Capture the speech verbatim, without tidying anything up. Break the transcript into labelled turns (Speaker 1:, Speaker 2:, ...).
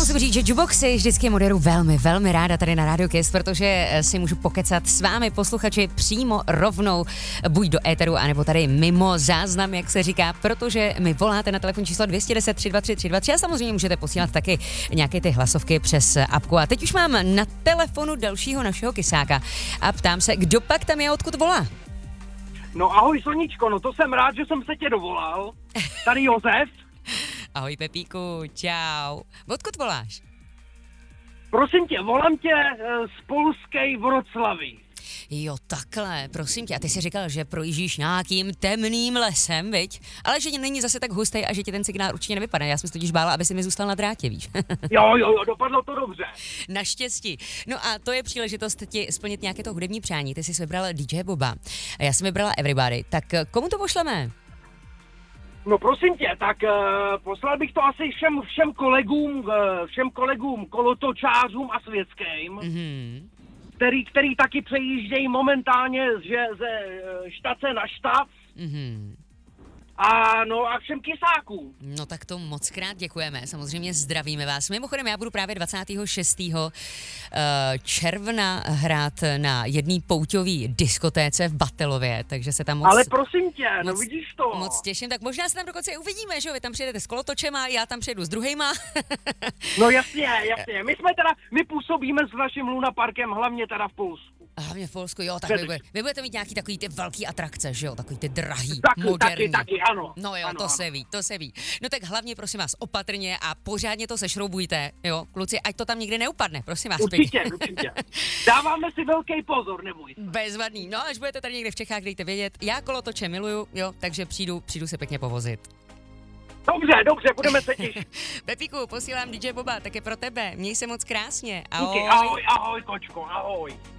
Speaker 1: musím říct, že Juboxy vždycky moderuju velmi, velmi ráda tady na Radio Kiss, protože si můžu pokecat s vámi posluchači přímo rovnou, buď do éteru, anebo tady mimo záznam, jak se říká, protože mi voláte na telefonní číslo dvě deset tři dva tři tři dva tři a samozřejmě můžete posílat taky nějaké ty hlasovky přes apku. A teď už mám na telefonu dalšího našeho kysáka a ptám se, kdo pak tam je, odkud volá?
Speaker 2: No ahoj Soničko, no to jsem rád, že jsem se tě dovolal. Tady Josef.
Speaker 1: Ahoj Pepíku, čau. Odkud voláš?
Speaker 2: Prosím tě, volám tě z polskej Vroclavy.
Speaker 1: Jo, takhle, prosím tě. A ty jsi říkal, že projíždíš nějakým temným lesem, viď? Ale že není zase tak hustý a že ti ten signál určitě nevypadne. Já jsem se totiž bála, aby si mi zůstal na drátě, víš?
Speaker 2: Jo, jo, jo, dopadlo to dobře.
Speaker 1: Naštěstí. No a to je příležitost ti splnit nějaké to hudební přání. Ty jsi vybral D J Boba a já jsem vybrala Everybody. Tak komu to pošleme?
Speaker 2: No prosím tě, tak uh, poslal bych to asi všem, všem kolegům, uh, všem kolegům kolotočářům a světským,
Speaker 1: Mm-hmm.
Speaker 2: který, který taky přejíždějí momentálně že, ze uh, štace na štac.
Speaker 1: Mm-hmm.
Speaker 2: A no a všem kysákům.
Speaker 1: No tak to moc krát děkujeme, samozřejmě zdravíme vás. Mimochodem já budu právě dvacátého šestého června hrát na jedné pouťové diskotéce v Batelově, takže se tam moc...
Speaker 2: Ale prosím tě,
Speaker 1: moc,
Speaker 2: no vidíš to.
Speaker 1: Moc těším, tak možná se tam dokonce i uvidíme, že jo? Vy tam přijedete s kolotočema, já tam přijedu s druhejma.
Speaker 2: No jasně, jasně. My jsme teda, my působíme s naším Luna Parkem, hlavně teda v Polsku.
Speaker 1: Hlavně v Polsku, jo, tak vy, bude, vy budete mít nějaký takový ty velký atrakce, že jo, takový ty drahý,
Speaker 2: taky,
Speaker 1: moderní.
Speaker 2: Taky, taky, ano.
Speaker 1: No jo,
Speaker 2: ano,
Speaker 1: to
Speaker 2: ano.
Speaker 1: se ví, to se ví. No tak hlavně prosím vás opatrně a pořádně to sešroubujte, jo, kluci, ať to tam nikdy neupadne, prosím vás.
Speaker 2: Určitě, určitě. Dáváme si velký pozor, neboj.
Speaker 1: Bezvadný, no až budete tady někde v Čechách, dejte vědět, já kolotoče miluju, jo, takže přijdu, přijdu se pěkně povozit.
Speaker 2: Dobře, dobře, budeme se těšit.
Speaker 1: Pepíku, posílám D J Boba, také pro tebe, měj se moc krásně, ahoj.
Speaker 2: Díky, ahoj, ahoj, kočko, ahoj.